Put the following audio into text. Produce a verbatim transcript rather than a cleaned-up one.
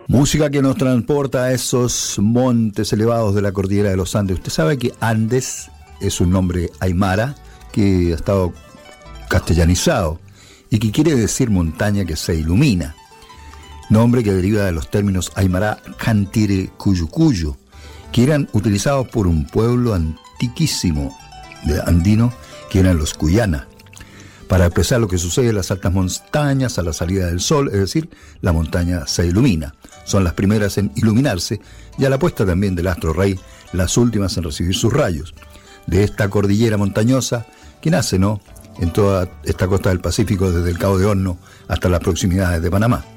Música que nos transporta a esos montes elevados de la cordillera de los Andes. Usted sabe que Andes es un nombre aymara que ha estado castellanizado y que quiere decir montaña que se ilumina. Nombre que deriva de los términos aymara Cantire Cuyucuyo, que eran utilizados por un pueblo antiquísimo de andino, que eran los Cuyana, para expresar lo que sucede en las altas montañas a la salida del sol, es decir, la montaña se ilumina. Son las primeras en iluminarse y a la puesta también del astro rey, las últimas en recibir sus rayos. De esta cordillera montañosa que nace, ¿no?, en toda esta costa del Pacífico, desde el Cabo de Horno hasta las proximidades de Panamá.